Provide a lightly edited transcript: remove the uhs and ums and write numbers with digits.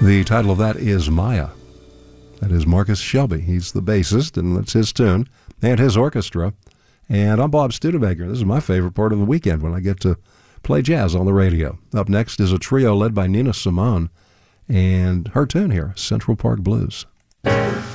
The title of that is Maya. That is Marcus Shelby. He's the bassist, and that's his tune and his orchestra. And I'm Bob Studebaker. This is my favorite part of the weekend when I get to play jazz on the radio. Up next is a trio led by Nina Simone, and her tune here, Central Park Blues.